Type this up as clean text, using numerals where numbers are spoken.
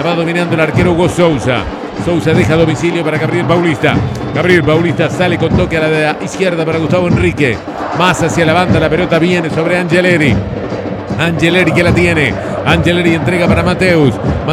La va dominando el arquero Hugo Sousa. Sousa deja domicilio para Gabriel Paulista. Gabriel Paulista sale con toque a la izquierda para Gustavo Enrique. Más hacia la banda, la pelota viene sobre Angeleri. Angeleri que la tiene. Angeleri entrega para Mateus.